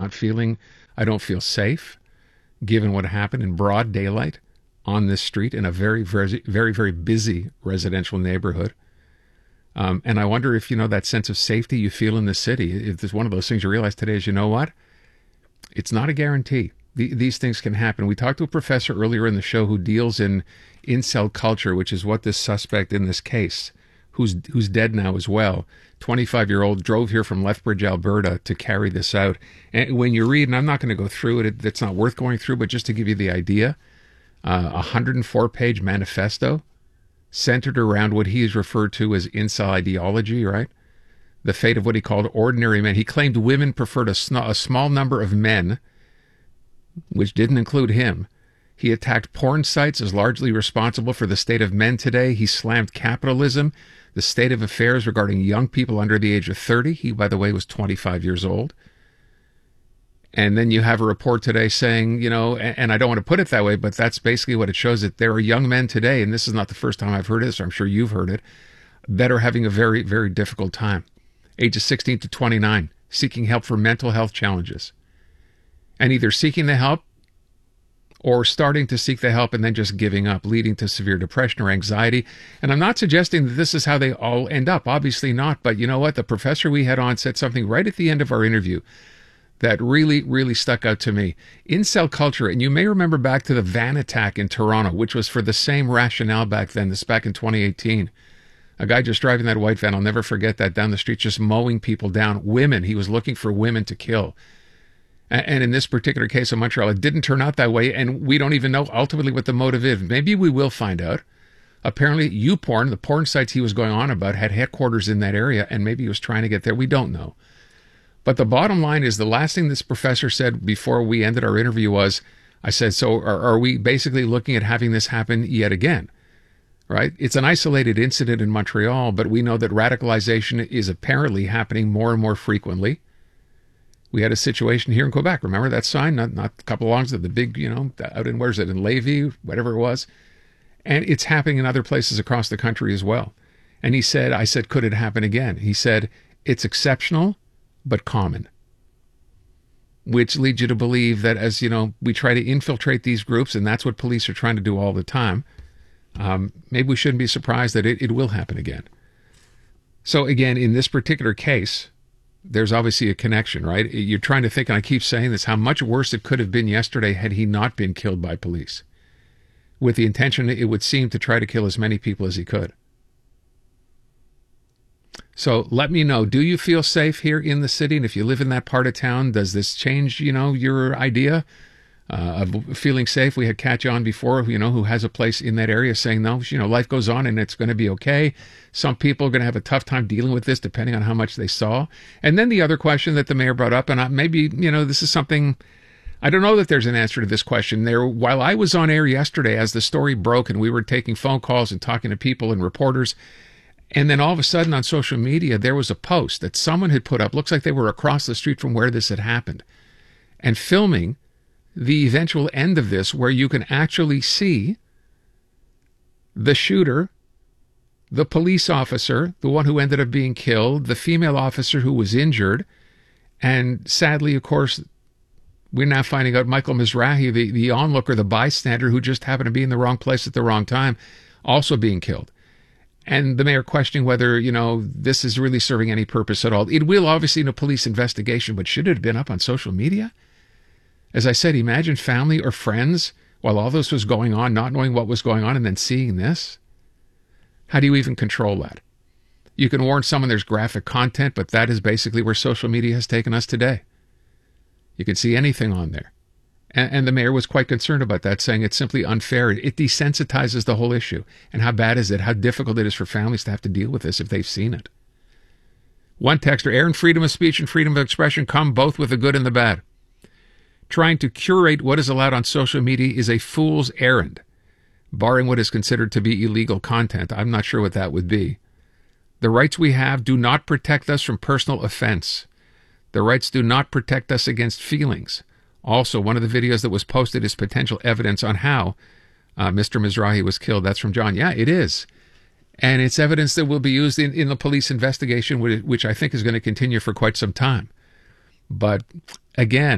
I don't feel safe given what happened in broad daylight on this street in a very, very, very, very busy residential neighborhood. And I wonder if, that sense of safety you feel in the city, if there's one of those things you realize today is, you know what? It's not a guarantee. These things can happen. We talked to a professor earlier in the show who deals in incel culture, which is what this suspect in this case, who's dead now as well, 25-year-old, drove here from Lethbridge, Alberta to carry this out. And when you read, and I'm not going to go through it, it's not worth going through, but just to give you the idea, a 104-page manifesto centered around what he has referred to as incel ideology, right? The fate of what he called ordinary men. He claimed women preferred a small number of men, which didn't include him. He attacked porn sites as largely responsible for the state of men today. He slammed capitalism, the state of affairs regarding young people under the age of 30. He, by the way, was 25 years old. And then you have a report today saying, and I don't want to put it that way, but that's basically what it shows, that there are young men today, and this is not the first time I've heard this, I'm sure you've heard it, that are having a very, very difficult time. Ages 16 to 29, seeking help for mental health challenges. And either seeking the help or starting to seek the help and then just giving up, leading to severe depression or anxiety. And I'm not suggesting that this is how they all end up. Obviously not. But you know what? The professor we had on said something right at the end of our interview that really, really stuck out to me. Incel culture, and you may remember back to the van attack in Toronto, which was for the same rationale back then, this back in 2018. A guy just driving that white van, I'll never forget that, down the street, just mowing people down. Women, he was looking for women to kill. And in this particular case of Montreal, it didn't turn out that way, and we don't even know ultimately what the motive is. Maybe we will find out. Apparently, YouPorn, the porn sites he was going on about, had headquarters in that area, and maybe he was trying to get there. We don't know. But the bottom line is, the last thing this professor said before we ended our interview was, I said, so are we basically looking at having this happen yet again? Right? It's an isolated incident in Montreal, but we know that radicalization is apparently happening more and more frequently. We had a situation here in Quebec. Remember that sign? Not a couple of longs of the big, out in, where's it, in Lévis, whatever it was. And it's happening in other places across the country as well. And I said, could it happen again? He said, it's exceptional, but common. Which leads you to believe that as, we try to infiltrate these groups, and that's what police are trying to do all the time, maybe we shouldn't be surprised that it will happen again. So again, in this particular case, there's obviously a connection, right? You're trying to think, and I keep saying this, how much worse it could have been yesterday had he not been killed by police, with the intention, it would seem, to try to kill as many people as he could. So let me know, do you feel safe here in the city? And if you live in that part of town, does this change, your idea of feeling safe? We had Kat on before, who has a place in that area, saying, no, life goes on and it's going to be okay. Some people are going to have a tough time dealing with this depending on how much they saw. And then the other question that the mayor brought up, and maybe, this is something, I don't know that there's an answer to this question. While I was on air yesterday, as the story broke and we were taking phone calls and talking to people and reporters, and then all of a sudden on social media, there was a post that someone had put up, looks like they were across the street from where this had happened, and filming the eventual end of this, where you can actually see the shooter, the police officer, the one who ended up being killed, the female officer who was injured, and sadly, of course, we're now finding out Michael Mizrahi, the onlooker, the bystander who just happened to be in the wrong place at the wrong time, also being killed. And the mayor questioning whether, this is really serving any purpose at all. It will obviously in a police investigation, but should it have been up on social media? As I said, imagine family or friends while all this was going on, not knowing what was going on, and then seeing this. How do you even control that? You can warn someone there's graphic content, but that is basically where social media has taken us today. You can see anything on there. And the mayor was quite concerned about that, saying it's simply unfair. It desensitizes the whole issue. And how bad is it? How difficult it is for families to have to deal with this if they've seen it. One texter, Aaron, freedom of speech and freedom of expression come both with the good and the bad. Trying to curate what is allowed on social media is a fool's errand, barring what is considered to be illegal content. I'm not sure what that would be. The rights we have do not protect us from personal offense. The rights do not protect us against feelings. Also, one of the videos that was posted is potential evidence on how Mr. Mizrahi was killed. That's from John. Yeah, it is. And it's evidence that will be used in the police investigation, which I think is going to continue for quite some time. But again,